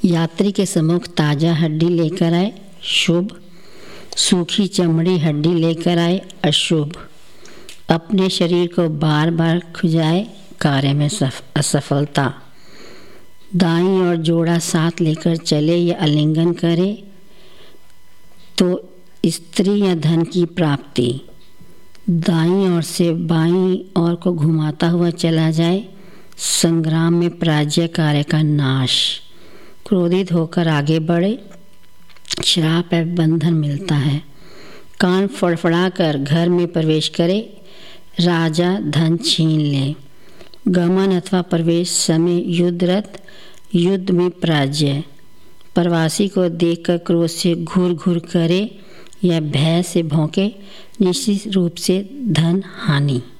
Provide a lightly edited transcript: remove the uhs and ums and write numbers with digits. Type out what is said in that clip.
यात्री के सम्मुख ताज़ा हड्डी लेकर आए, शुभ। सूखी चमड़ी हड्डी लेकर आए, अशुभ। अपने शरीर को बार बार खुजाए, कार्य में असफलता। दाईं ओर जोड़ा साथ लेकर चले या आलिंगन करे तो स्त्री या धन की प्राप्ति। दाईं ओर से बाईं ओर को घुमाता हुआ चला जाए, संग्राम में पराजय, कार्य का नाश। क्रोधित होकर आगे बढ़े, श्राप या बंधन मिलता है। कान फड़फड़ाकर घर में प्रवेश करे, राजा धन छीन ले। गमन अथवा प्रवेश समय युद्धरत, युद्ध में पराजय। प्रवासी को देखकर क्रोध से घूर घूर करे या भय से भौंके, निश्चित रूप से धन हानि।